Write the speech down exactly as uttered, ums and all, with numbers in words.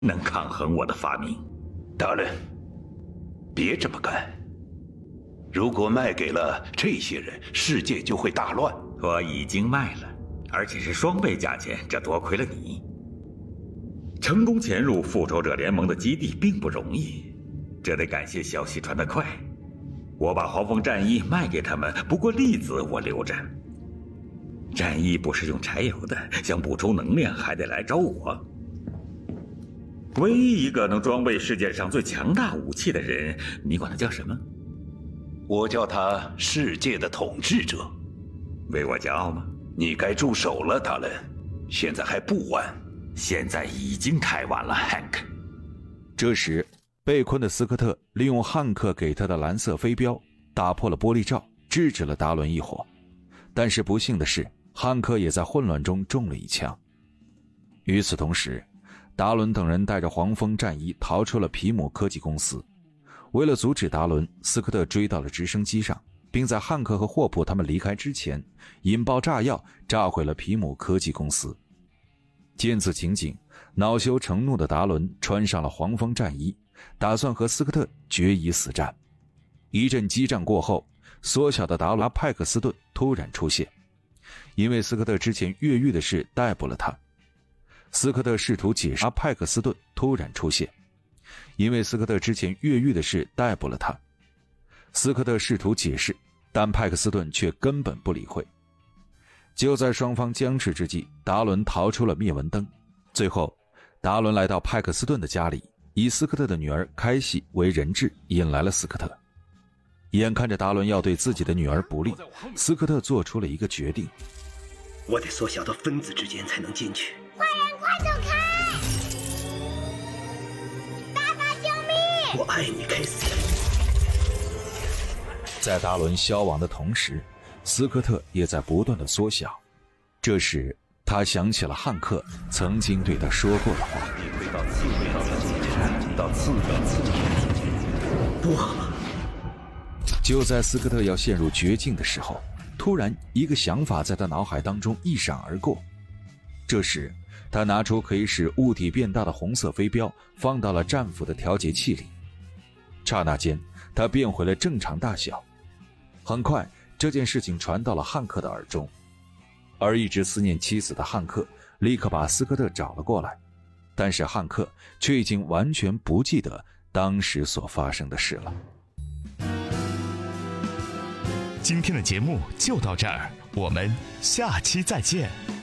能抗衡我的发明。 大人，别这么干。如果卖给了这些人，世界就会大乱。 我已经卖了，而且是双倍价钱，这多亏了你。成功潜入复仇者联盟的基地并不容易，这得感谢消息传得快。我把黄蜂战衣卖给他们，不过粒子我留着。战衣不是用柴油的，想补充能量还得来找我。唯一一个能装备世界上最强大武器的人，你管他叫什么？ 我叫他世界的统治者。 为我骄傲吗？ 你该住手了，达伦。现在还不晚。 现在已经太晚了，汉克。 这时，被困的斯科特利用汉克给他的蓝色飞镖，打破了玻璃罩，制止了达伦一伙。但是不幸的是，汉克也在混乱中中了一枪。与此同时，达伦等人带着黄蜂战衣逃出了皮姆科技公司。为了阻止达伦，斯科特追到了直升机上，并在汉克和霍普他们离开之前引爆炸药，炸毁了皮姆科技公司。见此情景，恼羞成怒的达伦穿上了黄蜂战衣，打算和斯科特决一死战。一阵激战过后，缩小的达伦派克斯顿突然出现，因为斯科特之前越狱的事逮捕了他。斯科特试图解释派克斯顿突然出现，因为斯科特之前越狱的事逮捕了他。斯科特试图解释，但派克斯顿却根本不理会。就在双方僵持之际，达伦逃出了灭蚊灯。最后，达伦来到派克斯顿的家里，以斯科特的女儿开西为人质，引来了斯科特。眼看着达伦要对自己的女儿不利，斯科特做出了一个决定： 我得缩小到分子之间才能进去。 坏人，快走开！爸爸，救命！ 我爱你，凯西。 在达伦消亡的同时，斯科特也在不断的缩小。这时，他想起了汉克曾经对他说过的话： 你会到次元世界，到次元次元。 不。 就在斯科特要陷入绝境的时候，突然一个想法在他脑海当中一闪而过。这时，他拿出可以使物体变大的红色飞镖，放到了战斧的调节器里。刹那间，他变回了正常大小。很快，这件事情传到了汉克的耳中，而一直思念妻子的汉克立刻把斯科特找了过来，但是汉克却已经完全不记得当时所发生的事了。 今天的节目就到这儿，我们下期再见。